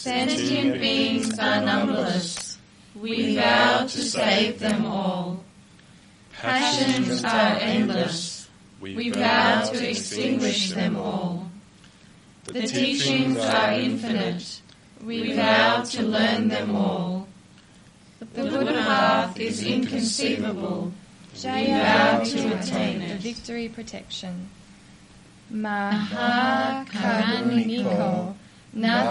Sentient beings are numberless. We vow to save them all. Passions are endless. We vow to extinguish them all. The teachings are infinite. We vow to learn them all. The Buddha path is inconceivable. We vow to attain it. The victory protection. Maha Karuniko,